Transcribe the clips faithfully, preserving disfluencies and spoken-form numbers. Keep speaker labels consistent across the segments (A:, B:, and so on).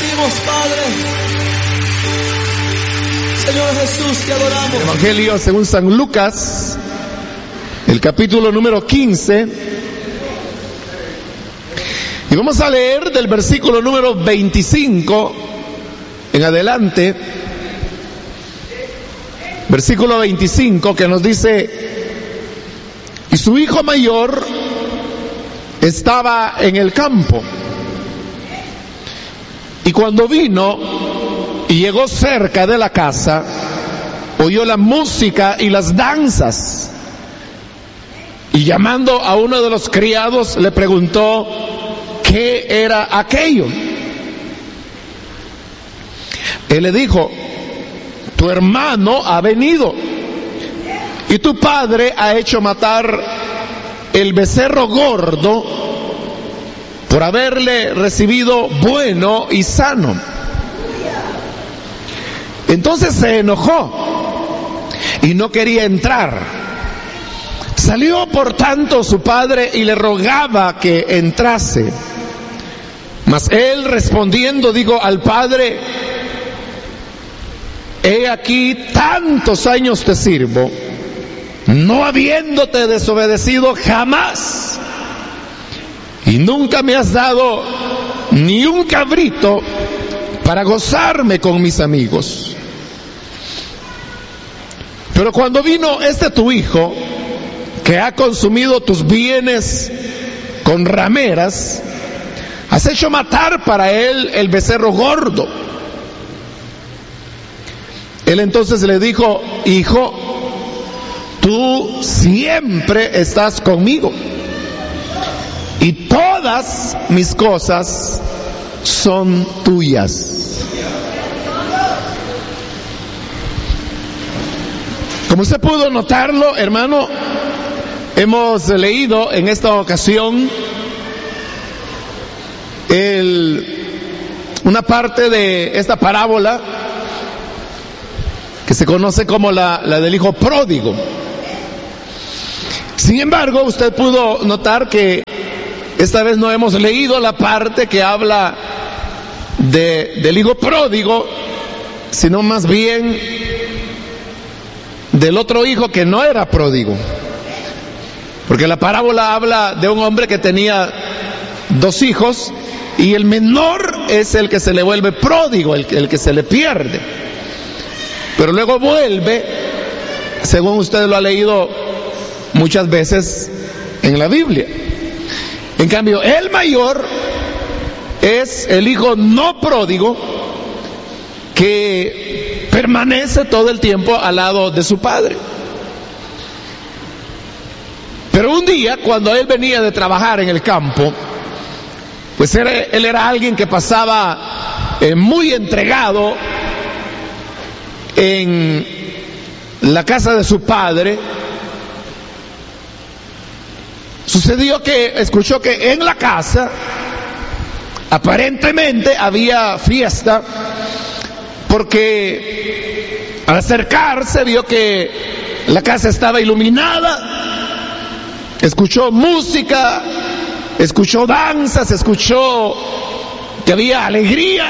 A: bendecimos, Padre. Señor Jesús, te adoramos.
B: Evangelio según San Lucas, el capítulo número quince. Y vamos a leer del versículo número veinticinco en adelante. Versículo veinticinco, que nos dice: y su hijo mayor estaba en el campo, y cuando vino y llegó cerca de la casa, oyó la música y las danzas, y llamando a uno de los criados le preguntó qué era aquello. Él le dijo: tu hermano ha venido y tu padre ha hecho matar el becerro gordo por haberle recibido bueno y sano. Entonces se enojó y no quería entrar. Salió por tanto su padre y le rogaba que entrase. Mas él respondiendo dijo al padre: he aquí tantos años te sirvo, no habiéndote desobedecido jamás, y nunca me has dado ni un cabrito para gozarme con mis amigos. Pero cuando vino este tu hijo, que ha consumido tus bienes con rameras, has hecho matar para él el becerro gordo. Él entonces le dijo: hijo, tú siempre estás conmigo, y todas mis cosas son tuyas. Como usted pudo notarlo, hermano, hemos leído en esta ocasión el, una parte de esta parábola que se conoce como la, la del hijo pródigo. Sin embargo, usted pudo notar que esta vez no hemos leído la parte que habla de, del hijo pródigo, sino más bien del otro hijo que no era pródigo. Porque la parábola habla de un hombre que tenía dos hijos, y el menor es el que se le vuelve pródigo, el, el que se le pierde. Pero luego vuelve, según usted lo ha leído muchas veces en la Biblia. En cambio, el mayor es el hijo no pródigo, que permanece todo el tiempo al lado de su padre. Pero un día, cuando él venía de trabajar en el campo, pues era, él era alguien que pasaba eh, muy entregado en la casa de su padre. Sucedió que escuchó que en la casa aparentemente había fiesta, porque al acercarse vio que la casa estaba iluminada, escuchó música, escuchó danzas, escuchó que había alegría.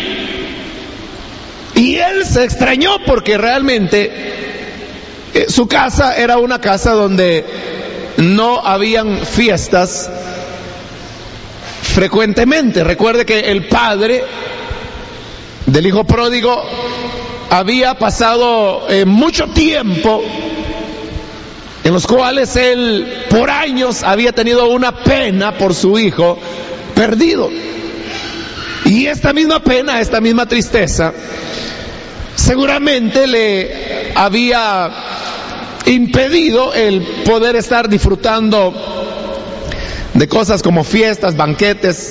B: Y él se extrañó porque realmente eh, su casa era una casa donde no habían fiestas frecuentemente. Recuerde que el padre del hijo pródigo había pasado eh, mucho tiempo en los cuales él por años había tenido una pena por su hijo perdido. Y esta misma pena, esta misma tristeza, seguramente le había impedido el poder estar disfrutando de cosas como fiestas, banquetes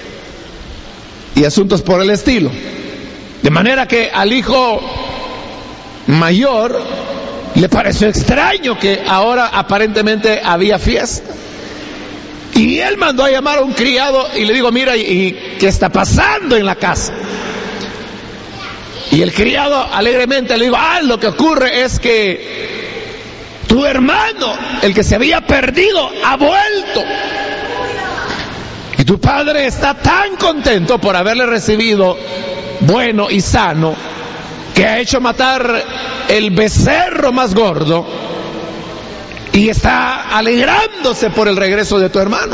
B: y asuntos por el estilo. De manera que al hijo mayor le pareció extraño que ahora aparentemente había fiesta. Y él mandó a llamar a un criado y le dijo: mira, ¿y qué está pasando en la casa? Y el criado alegremente le dijo: ah, lo que ocurre es que tu hermano, el que se había perdido, ha vuelto. Y tu padre está tan contento por haberle recibido bueno y sano, que ha hecho matar el becerro más gordo y está alegrándose por el regreso de tu hermano.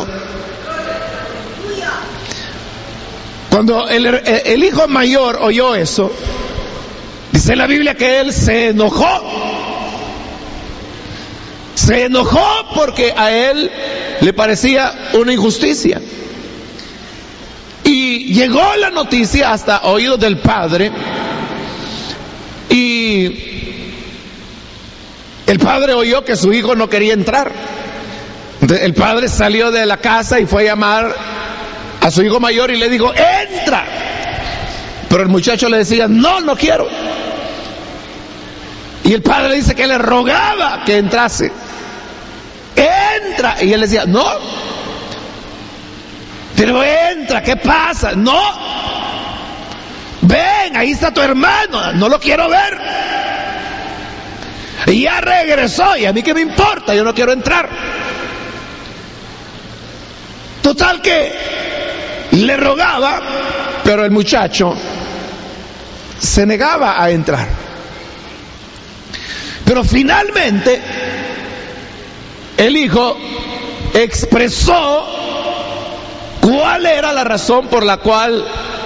B: Cuando el, el hijo mayor oyó eso, dice la Biblia que él se enojó. Se enojó porque a él le parecía una injusticia. Y llegó la noticia hasta oídos del padre. Y el padre oyó que su hijo no quería entrar. Entonces el padre salió de la casa y fue a llamar a su hijo mayor y le dijo: entra. Pero el muchacho le decía: no, no quiero. Y el padre le dice que le rogaba que entrase. Entra. Y él le decía: no. Pero entra, ¿qué pasa? No. Ven, ahí está tu hermano, no lo quiero ver. Y ya regresó, y a mí qué me importa, yo no quiero entrar. Total que le rogaba, pero el muchacho se negaba a entrar. Pero finalmente el hijo expresó cuál era la razón por la cual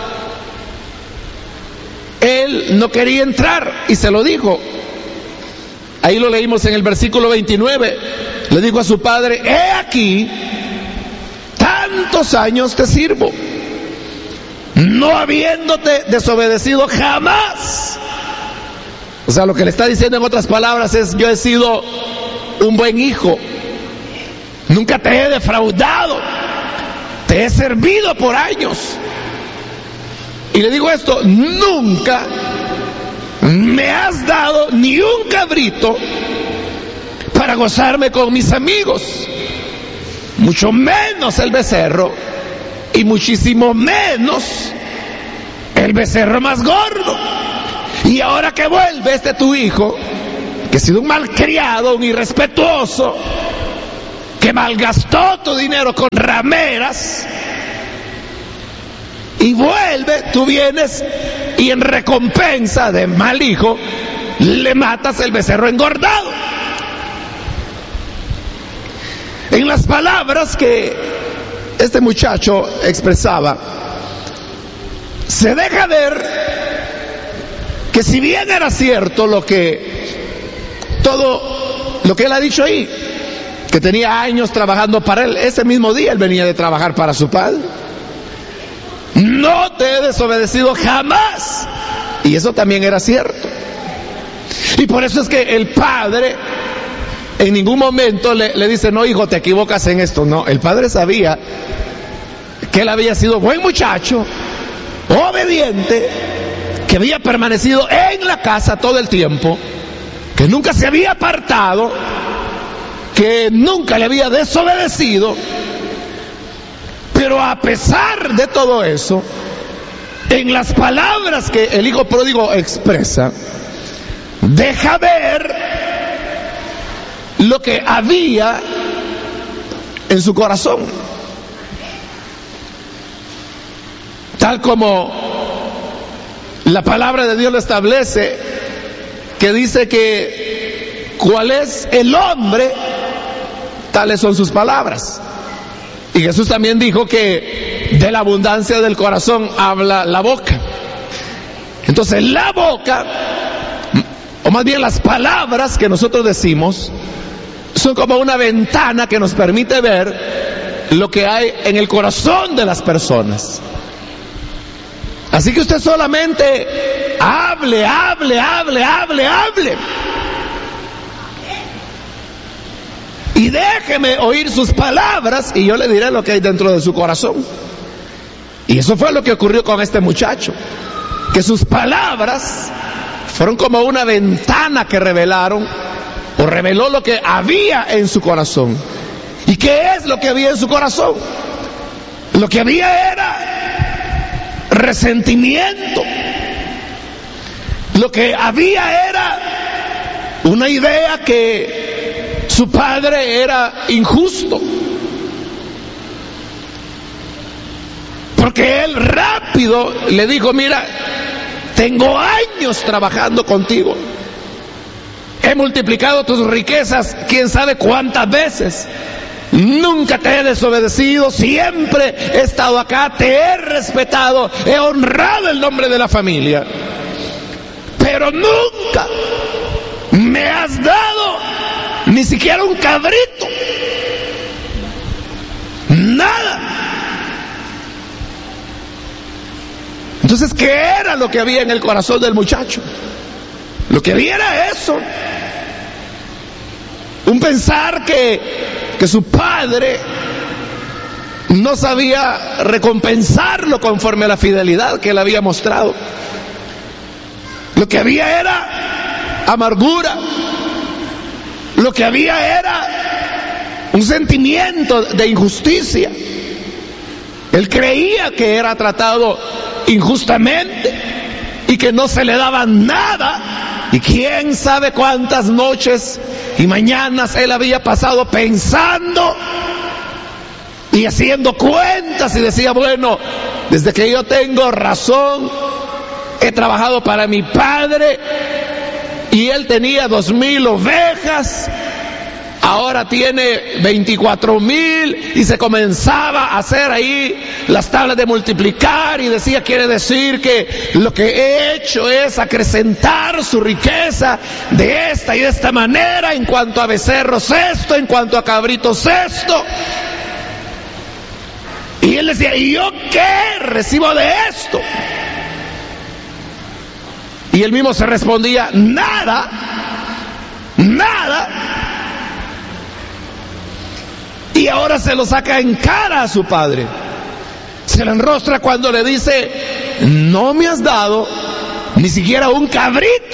B: él no quería entrar, y se lo dijo. Ahí lo leímos en el versículo veintinueve. Le dijo a su padre: he aquí, tantos años te sirvo, no habiéndote desobedecido jamás. O sea, lo que le está diciendo en otras palabras es: yo he sido un buen hijo, nunca te he defraudado, te he servido por años. Y le digo esto: nunca me has dado ni un cabrito para gozarme con mis amigos, mucho menos el becerro, y muchísimo menos el becerro más gordo. Y ahora que vuelve este tu hijo, que ha sido un malcriado, un irrespetuoso, que malgastó tu dinero con rameras, y vuelve, tú vienes y en recompensa de mal hijo le matas el becerro engordado. En las palabras que este muchacho expresaba, se deja ver que si bien era cierto lo que todo lo que él ha dicho ahí, que tenía años trabajando para él, ese mismo día él venía de trabajar para su padre. No te he desobedecido jamás. Y eso también era cierto. Y por eso es que el padre en ningún momento le, le dice: no, hijo, te equivocas en esto. No, el padre sabía que él había sido buen muchacho, obediente, que había permanecido en la casa todo el tiempo, que nunca se había apartado, que nunca le había desobedecido. Pero a pesar de todo eso, en las palabras que el hijo pródigo expresa, deja ver lo que había en su corazón. Tal como la palabra de Dios lo establece, que dice que cuál es el hombre, tales son sus palabras. Y Jesús también dijo que de la abundancia del corazón habla la boca. Entonces la boca, o más bien las palabras que nosotros decimos, son como una ventana que nos permite ver lo que hay en el corazón de las personas. Así que usted solamente hable, hable, hable, hable, hable. Y déjeme oír sus palabras y yo le diré lo que hay dentro de su corazón. Y eso fue lo que ocurrió con este muchacho, que sus palabras fueron como una ventana que revelaron o reveló lo que había en su corazón. ¿Y qué es lo que había en su corazón? Lo que había era resentimiento. Lo que había era una idea que su padre era injusto. sino que él rápido le dijo: mira, tengo años trabajando contigo, he multiplicado tus riquezas quién sabe cuántas veces, nunca te he desobedecido, siempre he estado acá, te he respetado, he honrado el nombre de la familia, pero nunca me has dado ni siquiera un cabrito, nada. Entonces, ¿qué era lo que había en el corazón del muchacho? Lo que había era eso, un pensar que, que su padre no sabía recompensarlo conforme a la fidelidad que él había mostrado. Lo que había era amargura, lo que había era un sentimiento de injusticia. Él creía que era tratado injustamente y que no se le daba nada, y quién sabe cuántas noches y mañanas él había pasado pensando y haciendo cuentas, y decía: bueno, desde que yo tengo razón he trabajado para mi padre y él tenía dos mil ovejas, ahora tiene veinticuatro mil, y se comenzaba a hacer ahí las tablas de multiplicar y decía: quiere decir que lo que he hecho es acrecentar su riqueza de esta y de esta manera, en cuanto a becerros esto, en cuanto a cabritos esto. Y él decía: ¿y yo qué recibo de esto? Y él mismo se respondía: nada, nada. Y ahora se lo saca en cara a su padre, se lo enrostra cuando le dice: no me has dado ni siquiera un cabrito.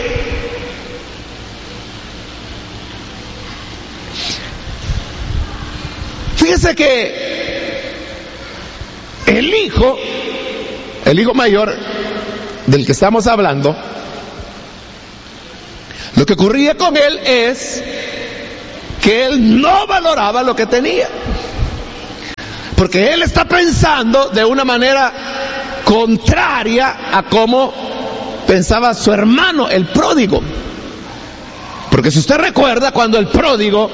B: Fíjese que el hijo, el hijo mayor del que estamos hablando, lo que ocurría con él es que él no valoraba lo que tenía, porque él está pensando de una manera contraria a cómo pensaba su hermano, el pródigo. Porque si usted recuerda, cuando el pródigo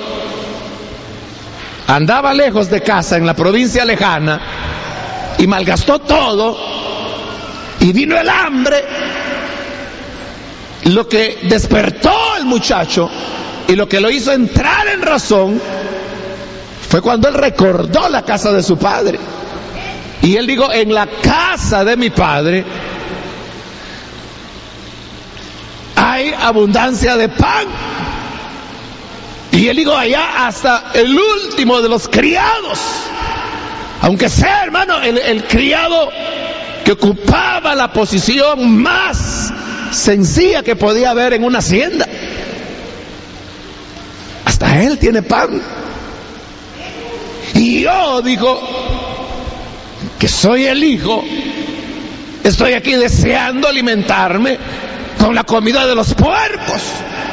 B: andaba lejos de casa en la provincia lejana y malgastó todo y vino el hambre, lo que despertó al muchacho y lo que lo hizo entrar en razón fue cuando él recordó la casa de su padre. Y él dijo: en la casa de mi padre hay abundancia de pan. Y él dijo: allá hasta el último de los criados, aunque sea, hermano, el, el criado que ocupaba la posición más sencilla que podía haber en una hacienda, hasta él tiene pan. Y yo, digo, que soy el hijo, estoy aquí deseando alimentarme con la comida de los puercos.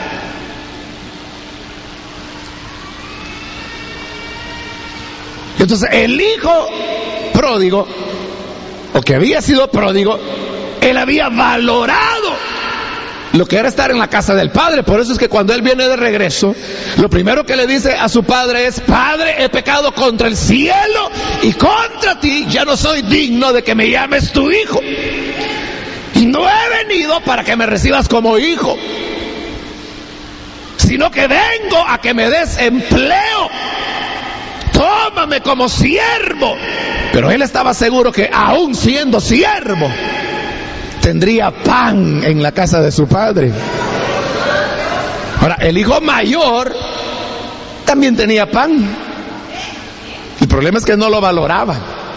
B: Entonces el hijo pródigo, o que había sido pródigo, él había valorado lo que era estar en la casa del padre. Por eso es que cuando él viene de regreso, lo primero que le dice a su padre es: padre, he pecado contra el cielo y contra ti, ya no soy digno de que me llames tu hijo, y no he venido para que me recibas como hijo, sino que vengo a que me des empleo, tómame como siervo. Pero él estaba seguro que aún siendo siervo tendría pan en la casa de su padre. Ahora, el hijo mayor también tenía pan. El problema es que no lo valoraba.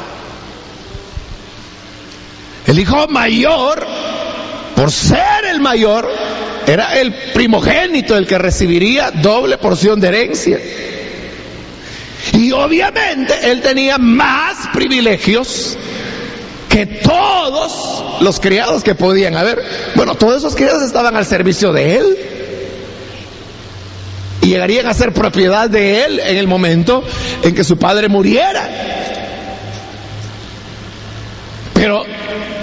B: El hijo mayor, por ser el mayor, era el primogénito, el que recibiría doble porción de herencia. Y obviamente él tenía más privilegios que todos los criados que podían haber. Bueno, todos esos criados estaban al servicio de él y llegarían a ser propiedad de él en el momento en que su padre muriera.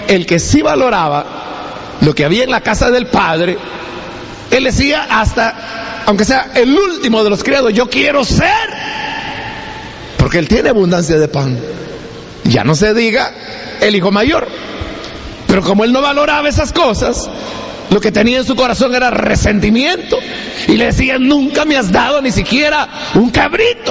B: el que sí valoraba lo que había en la casa del Padre, él decía hasta, aunque sea el último de los criados, yo quiero ser, porque él tiene abundancia de pan. Ya no se diga el hijo mayor. Pero como él no valoraba esas cosas, lo que tenía en su corazón era resentimiento. Y le decía, nunca me has dado ni siquiera un cabrito.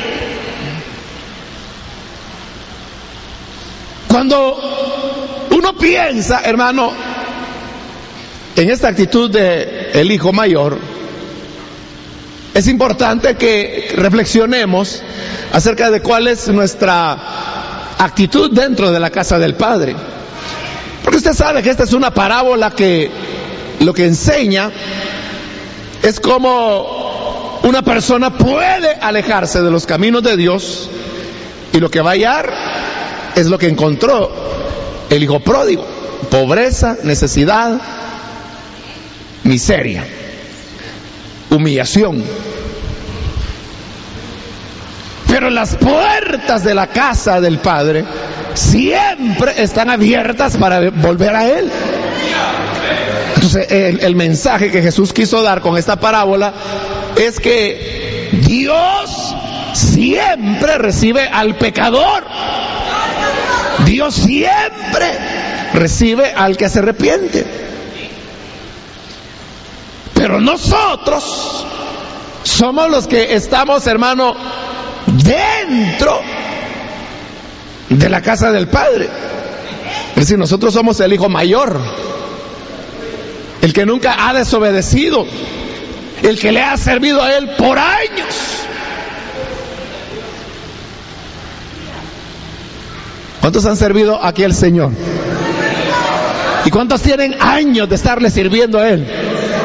B: Cuando uno piensa, hermano, en esta actitud de el hijo mayor, es importante que reflexionemos acerca de cuál es nuestra actitud dentro de la casa del Padre. Porque usted sabe que esta es una parábola que lo que enseña es cómo una persona puede alejarse de los caminos de Dios, y lo que va a hallar es lo que encontró el hijo pródigo: pobreza, necesidad, miseria, humillación. Pero las puertas de la casa del Padre siempre están abiertas para volver a Él. Entonces el, el mensaje que Jesús quiso dar con esta parábola es que Dios siempre recibe al pecador. Dios siempre recibe al que se arrepiente. Pero nosotros somos los que estamos, hermano, dentro de la casa del Padre. Es decir, nosotros somos el hijo mayor, el que nunca ha desobedecido, el que le ha servido a Él por años. ¿Cuántos han servido aquí al Señor? ¿Y cuántos tienen años de estarle sirviendo a Él?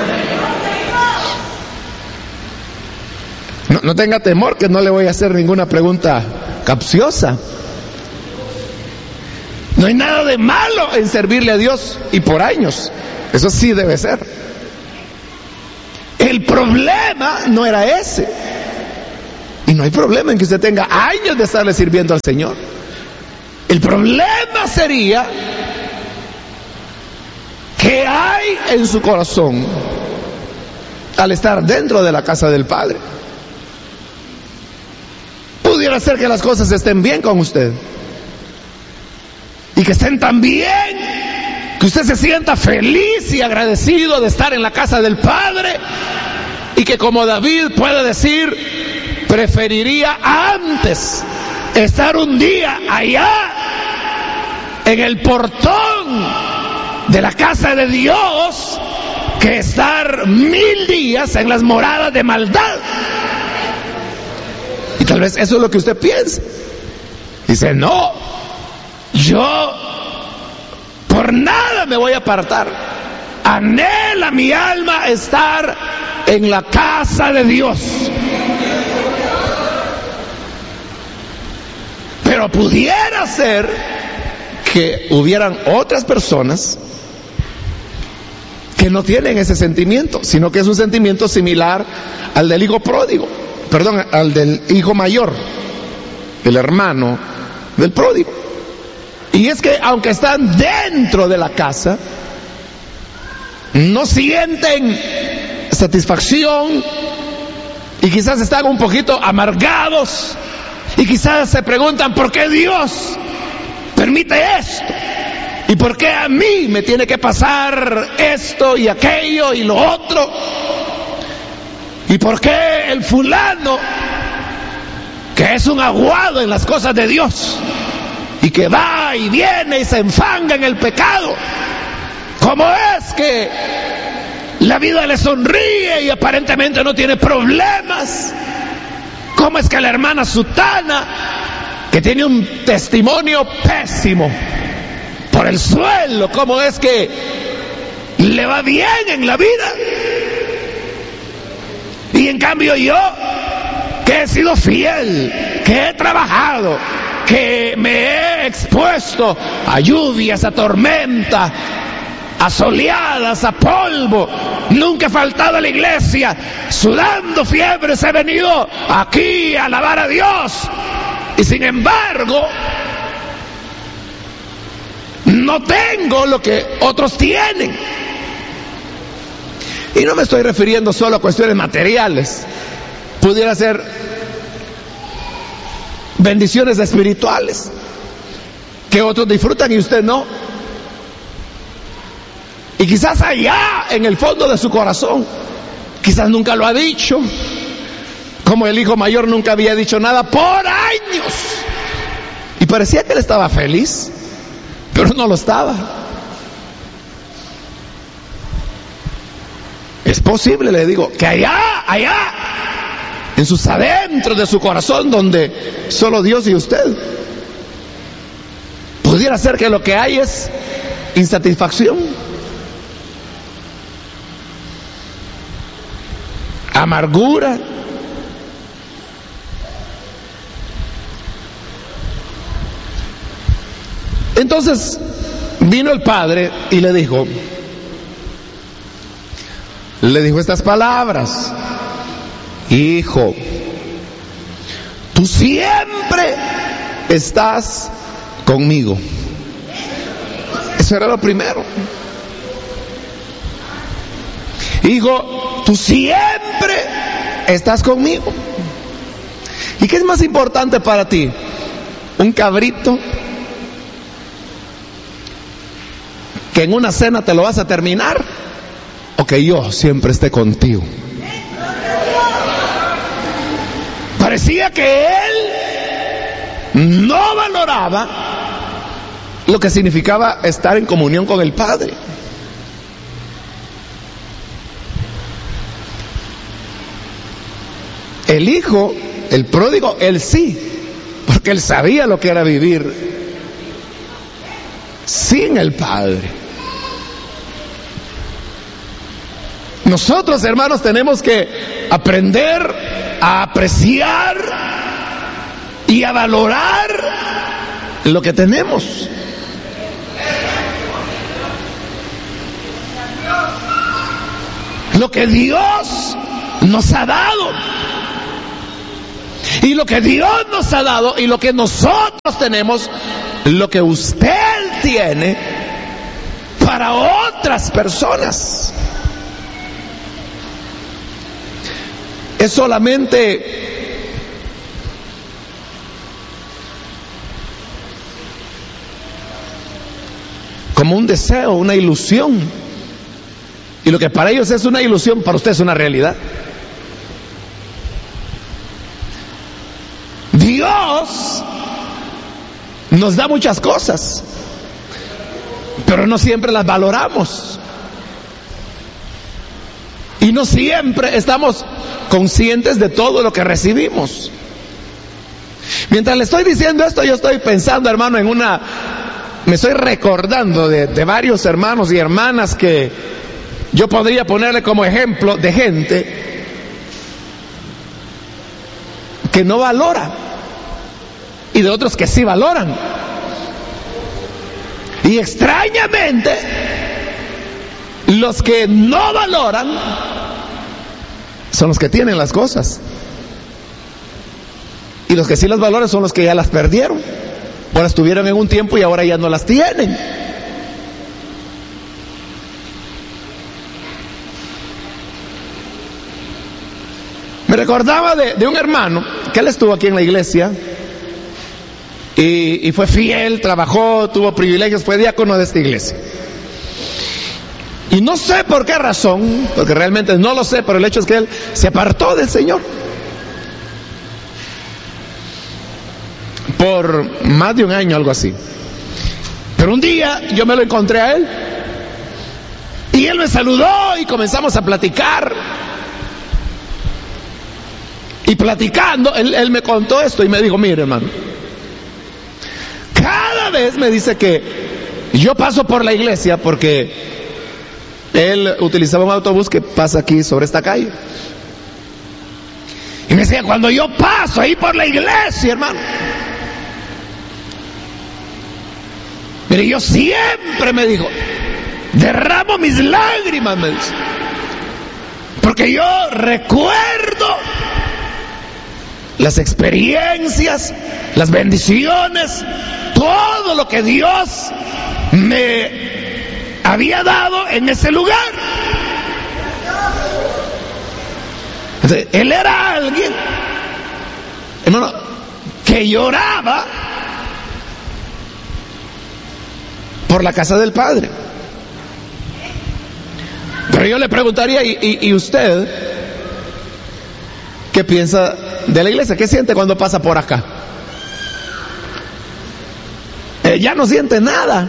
B: No, no tenga temor, que no le voy a hacer ninguna pregunta capciosa. No hay nada de malo en servirle a Dios, y por años. Eso sí debe ser. El problema no era ese. Y no hay problema en que usted tenga años de estarle sirviendo al Señor. El problema sería que hay en su corazón al estar dentro de la casa del Padre. Pudiera ser que las cosas estén bien con usted, y que estén tan bien que usted se sienta feliz y agradecido de estar en la casa del Padre, y que como David puede decir, preferiría antes estar un día allá en el portón de la casa de Dios que estar mil días en las moradas de maldad. Y tal vez eso es lo que usted piensa. Dice, no, yo por nada me voy a apartar. Anhela mi alma estar en la casa de Dios. Pero pudiera ser que hubieran otras personas que no tienen ese sentimiento, sino que es un sentimiento similar al del hijo pródigo, perdón, al del hijo mayor, el hermano del pródigo. Y es que aunque están dentro de la casa, no sienten satisfacción, y quizás están un poquito amargados, y quizás se preguntan, ¿por qué Dios permite esto? ¿Y por qué a mí me tiene que pasar esto y aquello y lo otro? ¿Y por qué el fulano, que es un aguado en las cosas de Dios, y que va y viene y se enfanga en el pecado, cómo es que la vida le sonríe y aparentemente no tiene problemas? ¿Cómo es que la hermana Sutana, que tiene un testimonio pésimo por el suelo, cómo es que le va bien en la vida? Y en cambio yo, que he sido fiel, que he trabajado, que me he expuesto a lluvias, a tormenta, a soleadas, a polvo, nunca he faltado a la iglesia, sudando fiebres he venido aquí a alabar a Dios, y sin embargo no no tengo lo que otros tienen. Y no me estoy refiriendo solo a cuestiones materiales. Pudiera ser bendiciones espirituales que otros disfrutan y usted no. Y quizás allá en el fondo de su corazón, quizás nunca lo ha dicho, como el hijo mayor nunca había dicho nada por años, y parecía que él estaba feliz, pero no lo estaba. Es posible, le digo, que allá, allá, en sus adentros de su corazón, donde solo Dios y usted, pudiera ser que lo que hay es insatisfacción, amargura, entonces vino el padre y le dijo, le dijo estas palabras: hijo, tú siempre estás conmigo. Eso era lo primero. Hijo, tú siempre estás conmigo. ¿Y qué es más importante para ti? ¿Un cabrito que en una cena te lo vas a terminar, o que yo siempre esté contigo? Parecía que él no valoraba lo que significaba estar en comunión con el Padre. El hijo, el pródigo, él sí, porque él sabía lo que era vivir sin el Padre. Nosotros, hermanos, tenemos que aprender a apreciar y a valorar lo que tenemos. Lo que Dios nos ha dado. Y lo que Dios nos ha dado y lo que nosotros tenemos, lo que usted tiene para otras personas, es solamente como un deseo, una ilusión. Y lo que para ellos es una ilusión, para usted es una realidad. Dios nos da muchas cosas, pero no siempre las valoramos. Y no siempre estamos conscientes de todo lo que recibimos. Mientras le estoy diciendo esto, yo estoy pensando, hermano, en una... Me estoy recordando de, de varios hermanos y hermanas que yo podría ponerle como ejemplo de gente que no valora, y de otros que sí valoran. Y extrañamente, los que no valoran son los que tienen las cosas, y los que sí las valoran son los que ya las perdieron, o las tuvieron en un tiempo y ahora ya no las tienen. Me recordaba de, de un hermano que él estuvo aquí en la iglesia y, y fue fiel, trabajó, tuvo privilegios, fue diácono de esta iglesia. Y no sé por qué razón, porque realmente no lo sé, pero el hecho es que él se apartó del Señor por más de un año, algo así. Pero un día yo me lo encontré a él y él me saludó y comenzamos a platicar. Y platicando, él, él me contó esto y me dijo: mire, hermano, cada vez me dice que yo paso por la iglesia, porque él utilizaba un autobús que pasa aquí sobre esta calle, y me decía: cuando yo paso ahí por la iglesia, hermano, mire, yo siempre, me dijo, derramo mis lágrimas, me dice, porque yo recuerdo las experiencias, las bendiciones, todo lo que Dios me había dado en ese lugar. Entonces, él era alguien, hermano, que lloraba por la casa del Padre. Pero yo le preguntaría, ¿y, y, y usted qué piensa de la iglesia? ¿Qué siente cuando pasa por acá? Eh, ya no siente nada.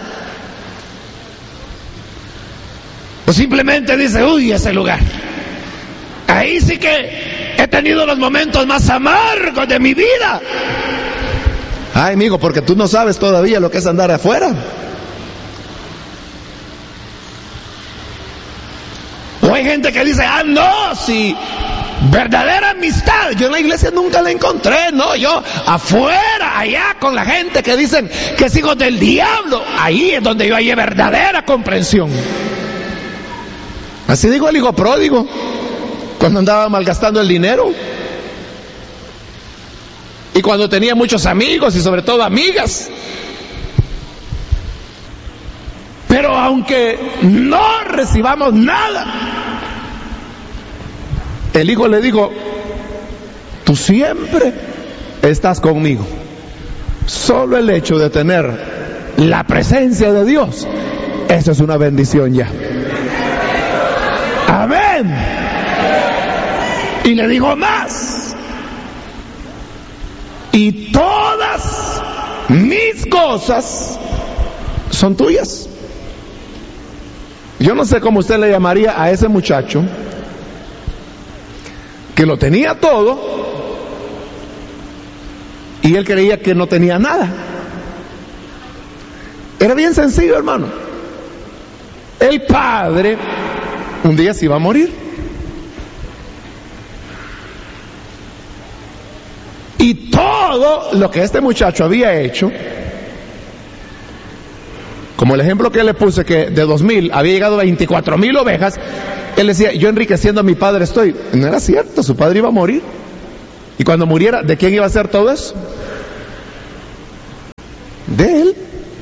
B: O simplemente dice, uy, ese lugar. Ahí sí que he tenido los momentos más amargos de mi vida. Ay, amigo, porque tú no sabes todavía lo que es andar afuera. O hay gente que dice, ah, no, si verdadera amistad, yo en la iglesia nunca la encontré, no, yo afuera, allá con la gente que dicen que es hijos del diablo, ahí es donde yo hallé verdadera comprensión. Así dijo el hijo pródigo, cuando andaba malgastando el dinero, y cuando tenía muchos amigos y sobre todo amigas. Pero aunque no recibamos nada, el hijo le dijo, tú siempre estás conmigo. Solo el hecho de tener la presencia de Dios, eso es una bendición ya. Amén. Y le dijo más, y todas mis cosas son tuyas. Yo no sé cómo usted le llamaría a ese muchacho que lo tenía todo y él creía que no tenía nada. Era bien sencillo, hermano. El padre un día se iba a morir. Y todo lo que este muchacho había hecho, como el ejemplo que le puse, que de dos mil había llegado a veinticuatro mil ovejas, él decía, yo enriqueciendo a mi padre estoy. No era cierto, su padre iba a morir. Y cuando muriera, ¿de quién iba a ser todo eso? De él.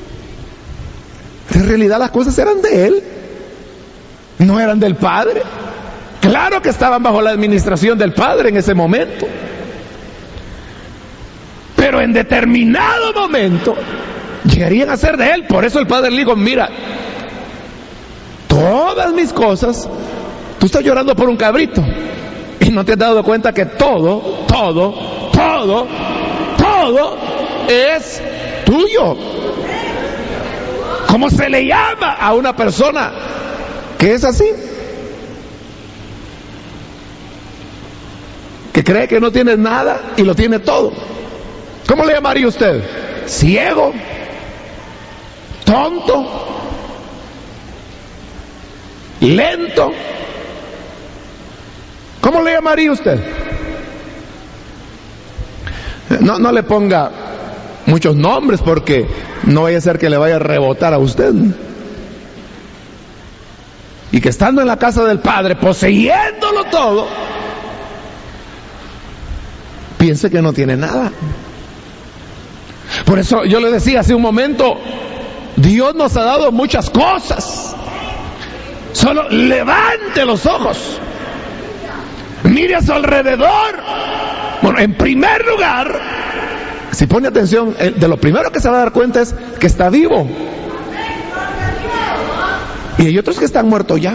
B: En realidad las cosas eran de él, no eran del padre. Claro que estaban bajo la administración del padre en ese momento, pero en determinado momento llegarían a ser de él. Por eso el padre le dijo, mira, todas mis cosas, tú estás llorando por un cabrito y no te has dado cuenta que todo, todo, todo, todo es tuyo. ¿Cómo se le llama a una persona que es así? Que cree que no tiene nada y lo tiene todo. ¿Cómo le llamaría usted? ¿Ciego? ¿Tonto? ¿Lento? ¿Cómo le llamaría usted? No, no le ponga muchos nombres porque no vaya a ser que le vaya a rebotar a usted. Y que estando en la casa del Padre, poseyéndolo todo, piense que no tiene nada. Por eso yo le decía hace un momento, Dios nos ha dado muchas cosas. Solo levante los ojos, mire a su alrededor. Bueno, en primer lugar, si pone atención, de lo primero que se va a dar cuenta es que está vivo. Y hay otros que están muertos ya.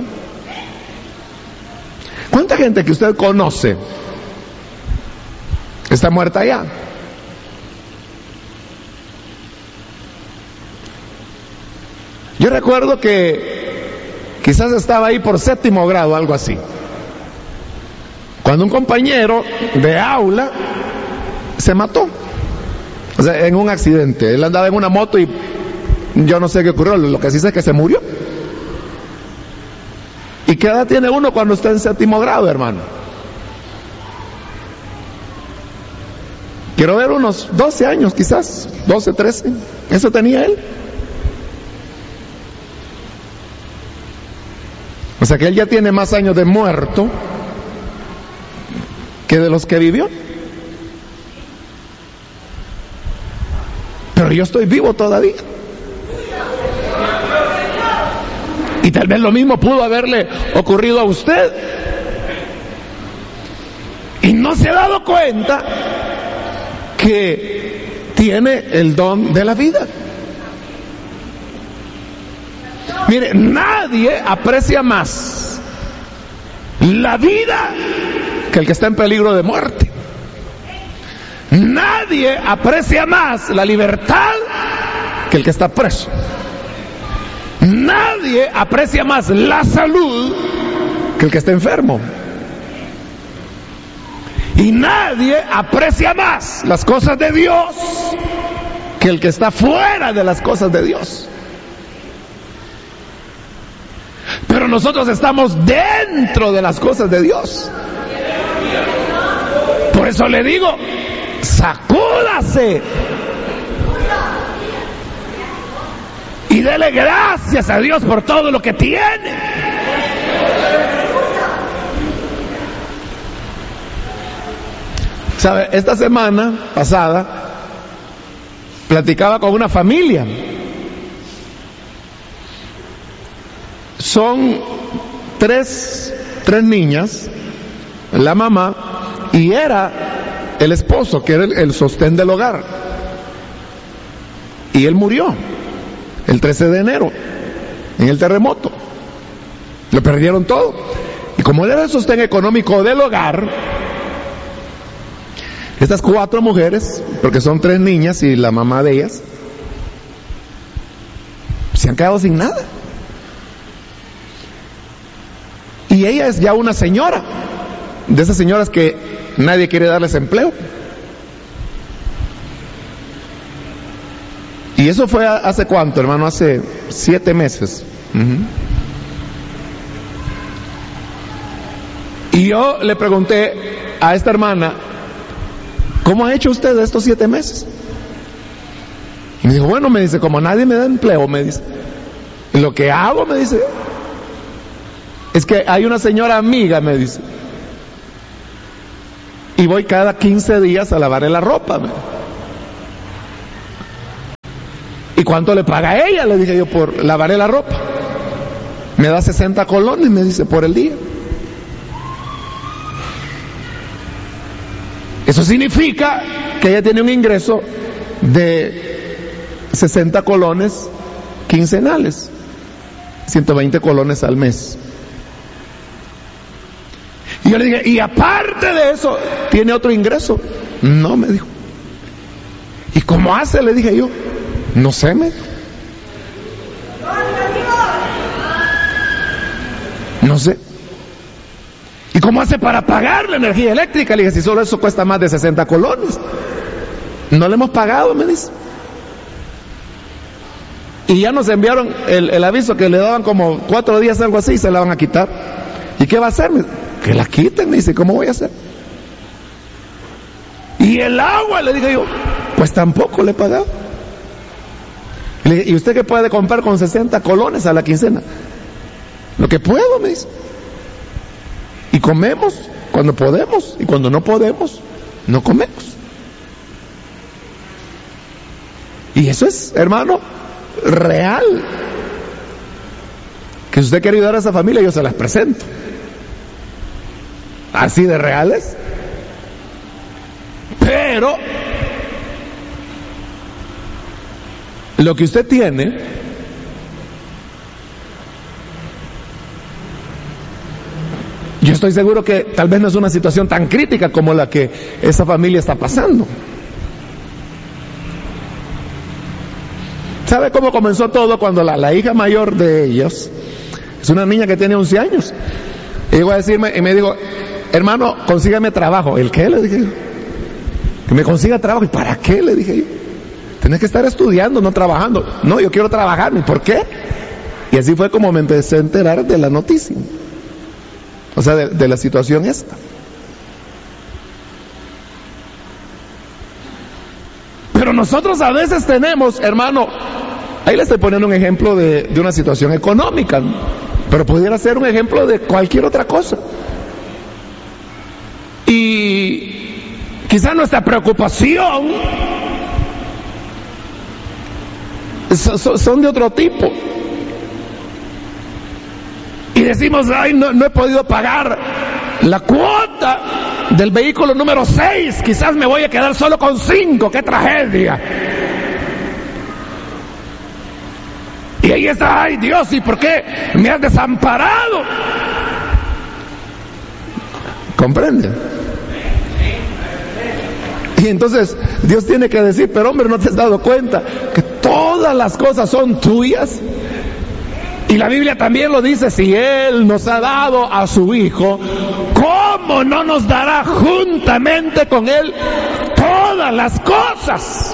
B: ¿Cuánta gente que usted conoce está muerta ya? Yo recuerdo que quizás estaba ahí por séptimo grado, algo así, cuando un compañero de aula se mató, o sea, en un accidente. Él andaba en una moto y yo no sé qué ocurrió, lo que sí sé es que se murió. ¿Y qué edad tiene uno cuando está en séptimo grado, hermano? Quiero ver unos doce años quizás, doce, trece, eso tenía él. O sea que él ya tiene más años de muerto que de los que vivió. Pero yo estoy vivo todavía. Y tal vez lo mismo pudo haberle ocurrido a usted. Y no se ha dado cuenta que tiene el don de la vida. Mire, nadie aprecia más la vida que el que está en peligro de muerte. Nadie aprecia más la libertad que el que está preso. Nadie aprecia más la salud que el que está enfermo. Y nadie aprecia más las cosas de Dios que el que está fuera de las cosas de Dios. Pero nosotros estamos dentro de las cosas de Dios. Por eso le digo, sacúdase y dele gracias a Dios por todo lo que tiene. ¿Sabe? Esta semana pasada platicaba con una familia. Son tres, tres niñas, la mamá, y era el esposo, que era el, el sostén del hogar. Y él murió el trece de enero en el terremoto. Lo perdieron todo. Y como él era el sostén económico del hogar, estas cuatro mujeres, porque son tres niñas y la mamá de ellas, se han quedado sin nada. Y ella es ya una señora, de esas señoras que nadie quiere darles empleo. Y eso fue hace cuánto, hermano, hace siete meses. Uh-huh. Y yo le pregunté a esta hermana, ¿cómo ha hecho usted estos siete meses? Y me dijo, bueno, me dice, como nadie me da empleo, me dice, lo que hago, me dice, es que hay una señora amiga, me dice, y voy cada quince días a lavarle la ropa. Me. ¿Y cuánto le paga a ella? Le dije yo, por lavarle la ropa. Me da sesenta colones, me dice, por el día. Eso significa que ella tiene un ingreso de sesenta colones quincenales, ciento veinte colones al mes. Y yo le dije, y aparte de eso, ¿tiene otro ingreso? No, me dijo. ¿Y cómo hace? Le dije yo. No sé, me dijo. No sé. ¿Y cómo hace para pagar la energía eléctrica? Le dije, si solo eso cuesta más de sesenta colones. No le hemos pagado, me dice. Y ya nos enviaron el, el aviso que le daban como cuatro días, algo así, y se la van a quitar. ¿Y qué va a hacer? Que la quiten, me dice, ¿cómo voy a hacer? Y el agua, le dije yo, pues tampoco le he pagado. Le dije, ¿y usted qué puede comprar con sesenta colones a la quincena? Lo que puedo, me dice. Y comemos cuando podemos, y cuando no podemos, no comemos. Y eso es, hermano, real. Que si usted quiere ayudar a esa familia, yo se las presento. Así de reales. Pero lo que usted tiene yo estoy seguro que tal vez no es una situación tan crítica como la que esa familia está pasando. ¿Sabe cómo comenzó todo? Cuando la, la hija mayor de ellos es una niña que tiene once años. Y llegó a decirme, y me dijo, hermano, consígame trabajo. ¿El qué? Le dije yo. Que me consiga trabajo. ¿Y para qué? Le dije yo. Tenés que estar estudiando, no trabajando. No, yo quiero trabajar. ¿Y por qué? Y así fue como me empecé a enterar de la noticia. O sea, de, de la situación esta. Pero nosotros a veces tenemos, hermano, ahí le estoy poniendo un ejemplo de, de una situación económica, ¿no? Pero pudiera ser un ejemplo de cualquier otra cosa. Y quizás nuestra preocupación son de otro tipo. y decimos, ay, no, no he podido pagar la cuota del vehículo número seis, quizás me voy a quedar solo con cinco, qué tragedia. Y ahí está, ay Dios, ¿y por qué me has desamparado? ¿Comprende? Y entonces Dios tiene que decir, pero hombre, ¿no te has dado cuenta que todas las cosas son tuyas? Y la Biblia también lo dice, si Él nos ha dado a su Hijo, ¿cómo no nos dará juntamente con Él todas las cosas?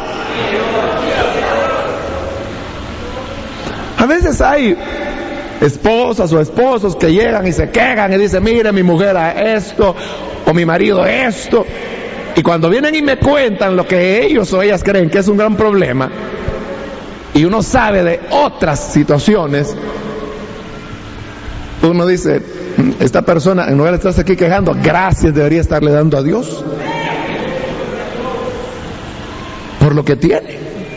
B: A veces hay esposas o esposos que llegan y se quejan y dicen, mire, mi mujer a esto, o mi marido esto. Y cuando vienen y me cuentan lo que ellos o ellas creen que es un gran problema, y uno sabe de otras situaciones, uno dice, esta persona, en lugar de estarse aquí quejando, gracias debería estarle dando a Dios por lo que tiene.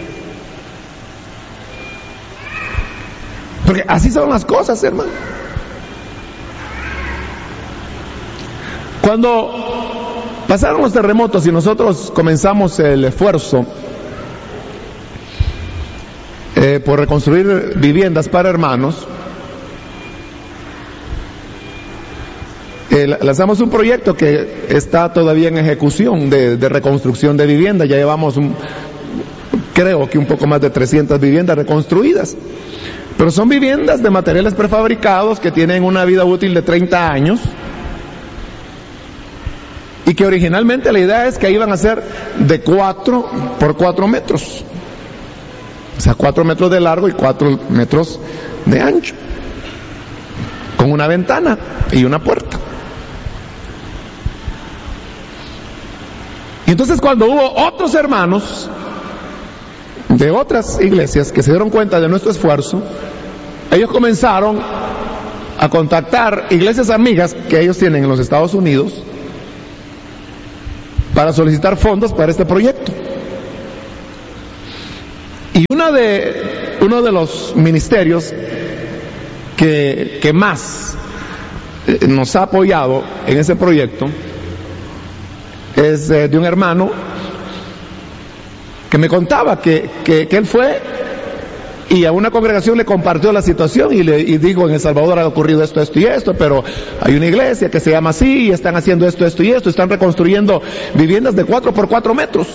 B: Porque así son las cosas, hermano. Cuando pasaron los terremotos y nosotros comenzamos el esfuerzo eh, por reconstruir viviendas para hermanos, eh, lanzamos un proyecto que está todavía en ejecución de, de reconstrucción de viviendas. Ya llevamos un, creo que un poco más de trescientas viviendas reconstruidas. Pero son viviendas de materiales prefabricados que tienen una vida útil de treinta años y que originalmente la idea es que iban a ser de cuatro por cuatro metros. O sea, cuatro metros de largo y cuatro metros de ancho, con una ventana y una puerta. Y entonces cuando hubo otros hermanos de otras iglesias que se dieron cuenta de nuestro esfuerzo, ellos comenzaron a contactar iglesias amigas que ellos tienen en los Estados Unidos para solicitar fondos para este proyecto. Y una de, uno de los ministerios que, que más nos ha apoyado en ese proyecto es de un hermano que me contaba que, que, que él fue y a una congregación le compartió la situación y le y dijo, en El Salvador ha ocurrido esto, esto y esto, pero hay una iglesia que se llama así y están haciendo esto, esto y esto, están reconstruyendo viviendas de cuatro por cuatro metros.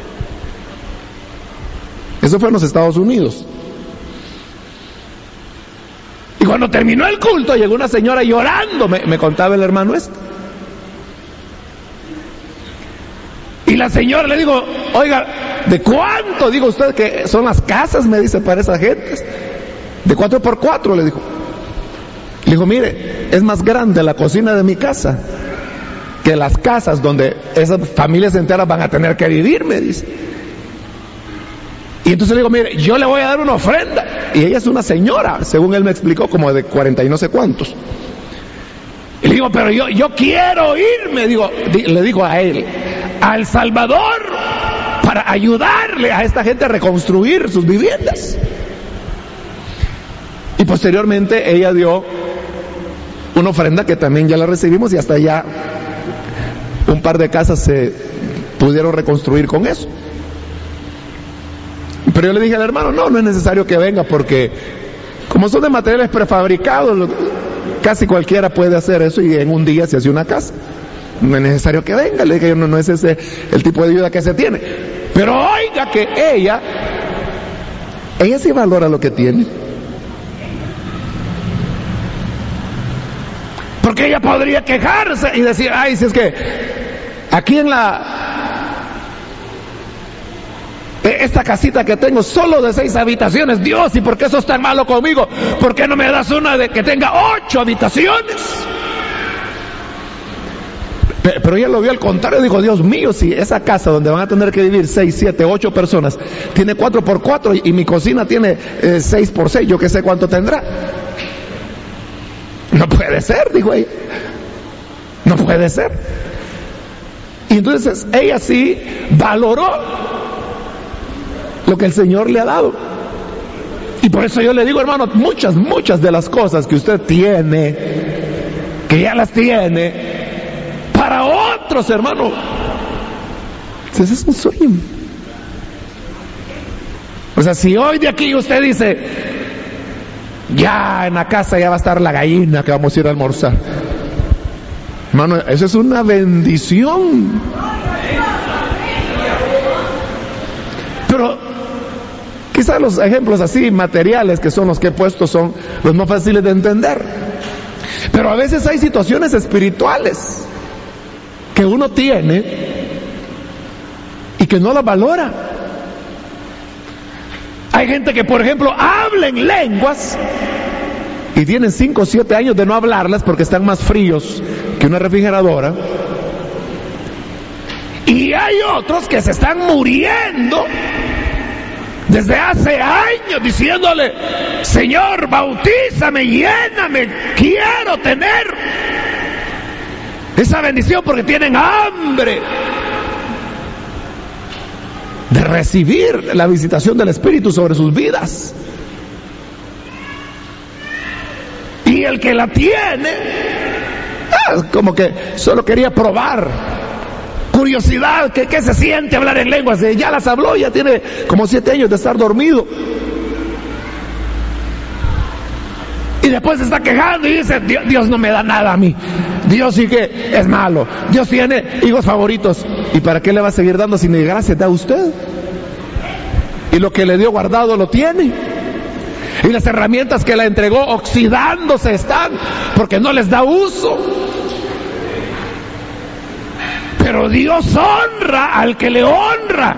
B: Eso fue en los Estados Unidos. Y cuando terminó el culto llegó una señora llorando, me, me contaba el hermano este. Y la señora le digo, oiga, ¿de cuánto? Digo, usted que son las casas, me dice, para esas gentes. De cuatro por cuatro, le dijo. Le dijo, mire, es más grande la cocina de mi casa que las casas donde esas familias enteras van a tener que vivir, me dice. Y entonces le digo, mire, yo le voy a dar una ofrenda. Y ella es una señora, según él me explicó, como de cuarenta y no sé cuántos. Y le digo, pero yo, yo quiero irme, digo, le digo a él, a El Salvador, para ayudarle a esta gente a reconstruir sus viviendas. Y posteriormente ella dio una ofrenda que también ya la recibimos y hasta ya un par de casas se pudieron reconstruir con eso. Pero yo le dije al hermano, no, no es necesario que venga porque como son de materiales prefabricados, casi cualquiera puede hacer eso y en un día se hace una casa. No es necesario que venga, le dije, no, no es ese el tipo de ayuda que se tiene. Pero oiga que ella, ella sí valora lo que tiene. Porque ella podría quejarse y decir, ay, si es que aquí en la esta casita que tengo solo de seis habitaciones, Dios, ¿y por qué sos tan malo conmigo? ¿Por qué no me das una de que tenga ocho habitaciones? Pero ella lo vio al contrario, dijo, Dios mío, si esa casa donde van a tener que vivir seis, siete, ocho personas tiene cuatro por cuatro y, y mi cocina tiene eh, seis por seis, yo que sé cuánto tendrá. No puede ser, dijo ella. No puede ser. Y entonces ella sí valoró lo que el Señor le ha dado. Y por eso yo le digo, hermano, muchas, muchas de las cosas que usted tiene, que ya las tiene, para otros, hermano, ese es un sueño. O sea, si hoy de aquí usted dice, ya en la casa ya va a estar la gallina que vamos a ir a almorzar, hermano, eso es una bendición. Pero quizás los ejemplos así materiales que son los que he puesto son los más fáciles de entender. Pero a veces hay situaciones espirituales que uno tiene y que no las valora. Hay gente que, por ejemplo, habla en lenguas y tienen cinco o siete años de no hablarlas porque están más fríos que una refrigeradora. Y hay otros que se están muriendo desde hace años diciéndole, Señor, bautízame, lléname, quiero tener esa bendición, porque tienen hambre de recibir la visitación del Espíritu sobre sus vidas. Y el que la tiene, ah, como que solo quería probar, curiosidad, ¿qué, qué se siente hablar en lenguas? Ya las habló, ya tiene como siete años de estar dormido. Y después se está quejando y dice, Dios, Dios no me da nada a mí. Dios sí que es malo. Dios tiene hijos favoritos. ¿Y para qué le va a seguir dando si ni gracia da usted? Y lo que le dio guardado lo tiene. Y las herramientas que le entregó oxidándose están, porque no les da uso. Pero Dios honra al que le honra.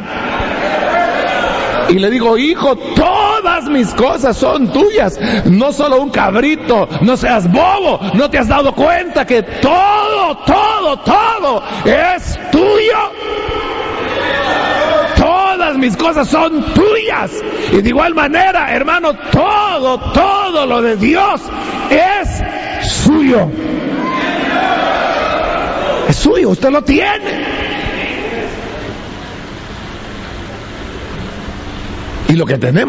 B: Y le digo, hijo, todas mis cosas son tuyas, no solo un cabrito, no seas bobo, no te has dado cuenta que todo, todo, todo es tuyo. Todas mis cosas son tuyas. Y de igual manera, hermano, todo, todo lo de Dios es suyo. Es suyo, usted lo tiene. Y lo que tenemos